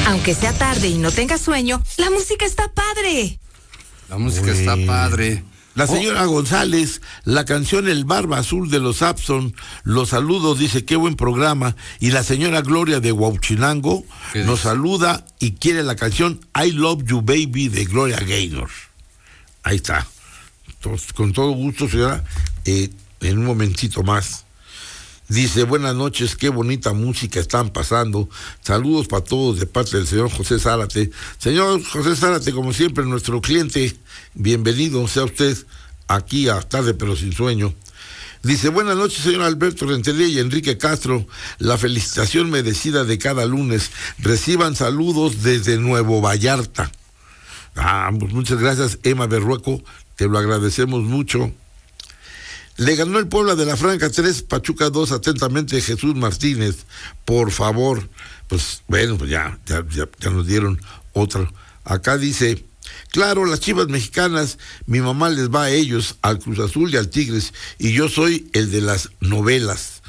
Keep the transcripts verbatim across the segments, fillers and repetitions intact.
Aunque sea tarde y no tengas sueño, la música está padre. La música Uy. está padre. La señora oh. González, la canción El Barba Azul de los Sapson, los saludos, dice, qué buen programa. Y la señora Gloria de Huauchinango nos dice? saluda y quiere la canción I Love You Baby de Gloria Gaynor. Ahí está. Entonces, con todo gusto, señora, eh, en un momentito más. Dice, buenas noches, qué bonita música están pasando. Saludos para todos de parte del señor José Zárate. Señor José Zárate, como siempre, nuestro cliente, bienvenido sea usted aquí a Tarde pero sin sueño. Dice, buenas noches, señor Alberto Rentería y Enrique Castro. La felicitación merecida de cada lunes. Reciban saludos desde Nuevo Vallarta. Ah, pues muchas gracias, Emma Berrueco, te lo agradecemos mucho. Le ganó el Puebla de la Franca tres, Pachuca dos, atentamente Jesús Martínez, por favor. Pues bueno, pues ya, ya, ya, ya nos dieron otro. Acá dice, claro, las Chivas mexicanas, mi mamá les va a ellos, al Cruz Azul y al Tigres, y yo soy el de las novelas.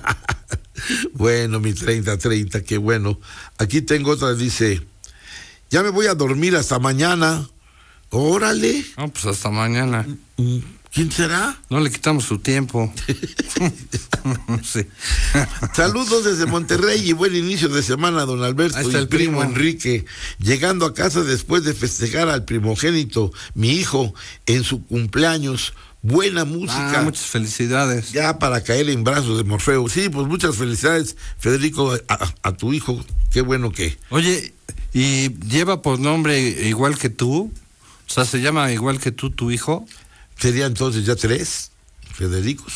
Bueno, mi treinta treinta, qué bueno. Aquí tengo otra, dice, ya me voy a dormir hasta mañana. Órale. No, pues hasta mañana. ¿Quién será? No le quitamos su tiempo. Sí. Saludos desde Monterrey y buen inicio de semana, don Alberto. Ahí está y el primo, primo Enrique, llegando a casa después de festejar al primogénito, mi hijo, en su cumpleaños. Buena música. Ah, muchas felicidades. Ya para caer en brazos de Morfeo. Sí, pues muchas felicidades, Federico, a, a tu hijo. Qué bueno que. Oye, ¿y lleva por nombre igual que tú? O sea, ¿se llama igual que tú, tu hijo? Sería entonces ya tres Federicos,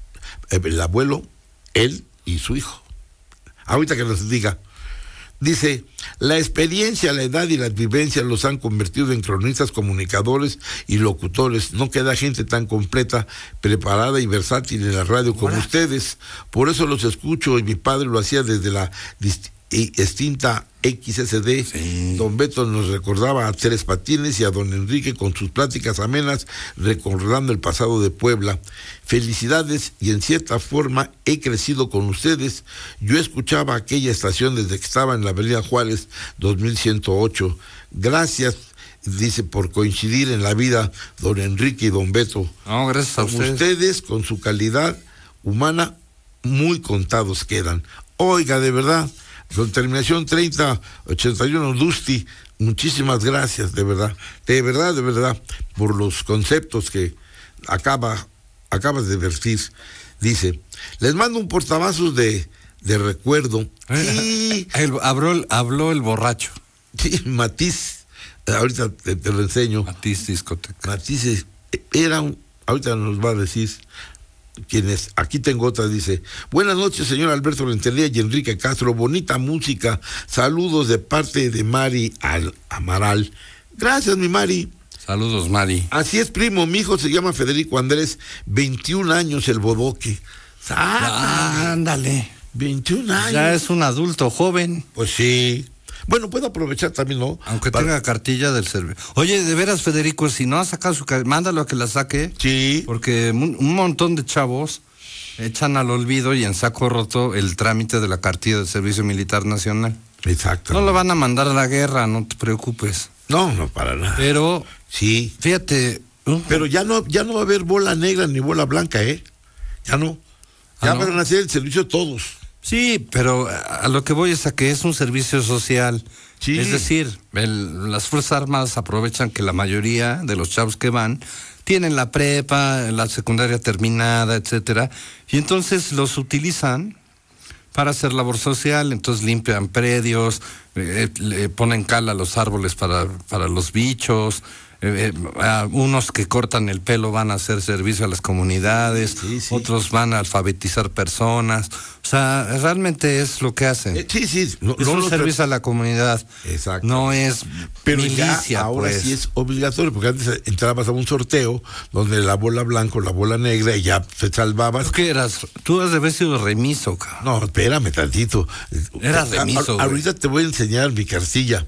el abuelo, él y su hijo. Ahorita que nos diga. Dice, la experiencia, la edad y las vivencias los han convertido en cronistas, comunicadores y locutores. No queda gente tan completa, preparada y versátil en la radio como Hola. ustedes. Por eso los escucho y mi padre lo hacía desde la dist- extinta X S D. Sí. Don Beto nos recordaba a Tres Patines y a don Enrique con sus pláticas amenas recordando el pasado de Puebla. Felicidades, y en cierta forma he crecido con ustedes. Yo escuchaba aquella estación desde que estaba en la avenida Juárez dos mil ciento ocho. Gracias, dice, por coincidir en la vida don Enrique y don Beto. No, gracias a ustedes. Ustedes con su calidad humana muy contados quedan. Oiga, de verdad, con terminación treinta ochenta y uno, Dusty, muchísimas gracias, de verdad, de verdad, de verdad, por los conceptos que acaba, acabas de vertir. Dice, les mando un portavasos de, de recuerdo. Y... el, habló, habló el borracho. Sí, Matiz, ahorita te, te lo enseño. Matiz Discoteca. Matiz era un, ahorita nos va a decir quién es. Aquí tengo otra, dice, buenas noches, señor Alberto Rentería y Enrique Castro, bonita música, saludos de parte de Mari Al Amaral. Gracias, mi Mari. Saludos, Mari. Así es, primo, mi hijo se llama Federico Andrés, veintiún años el bodoque. Ah, ándale. veintiún años. Ya es un adulto joven. Pues sí. Bueno, puedo aprovechar también, ¿no? Aunque Para... tenga cartilla del servicio. Oye, de veras, Federico, si no ha sacado su cartilla, mándalo a que la saque. Sí. Porque un, un montón de chavos echan al olvido y en saco roto el trámite de la cartilla del Servicio Militar Nacional. Exacto. No lo van a mandar a la guerra, no te preocupes. No, no, para nada. Pero, sí. Fíjate. Uh, Pero ya no, ya no va a haber bola negra ni bola blanca, ¿eh? Ya no. Ya ah, van ¿no? a hacer el servicio todos. Sí, pero a lo que voy es a que es un servicio social. Sí. Es decir, el, las Fuerzas Armadas aprovechan que la mayoría de los chavos que van tienen la prepa, la secundaria terminada, etcétera, y entonces los utilizan para hacer labor social. Entonces limpian predios, eh, le ponen cal a los árboles para, para los bichos. Eh, eh, unos que cortan el pelo van a hacer servicio a las comunidades, sí, sí. Otros van a alfabetizar personas. O sea, realmente es lo que hacen. Eh, sí, sí. No, es no un servicio tra- a la comunidad. Exacto. No es Pero milicia, ya ahora pues. Sí es obligatorio, porque antes entrabas a un sorteo donde la bola blanca o la bola negra y ya te salvabas. ¿Tú qué eras? Tú has de haber sido remiso, cabrón. No, espérame tantito. Eras remiso. A, a, ahorita te voy a enseñar mi cartilla.